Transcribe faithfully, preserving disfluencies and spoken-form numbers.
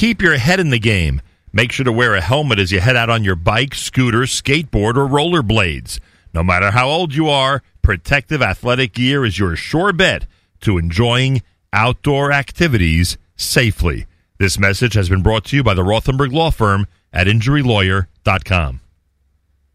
keep your head in the game. Make sure to wear a helmet as you head out on your bike, scooter, skateboard, or rollerblades. No matter how old you are, protective athletic gear is your sure bet to enjoying outdoor activities safely. This message has been brought to you by the Rothenberg Law Firm at injury lawyer dot com.